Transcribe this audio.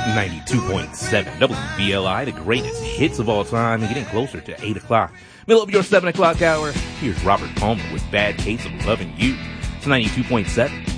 92.7 WBLI, the greatest hits of all time, and getting closer to 8 o'clock. Middle of your 7 o'clock hour, here's Robert Palmer with Bad Case of Loving You. It's 92.7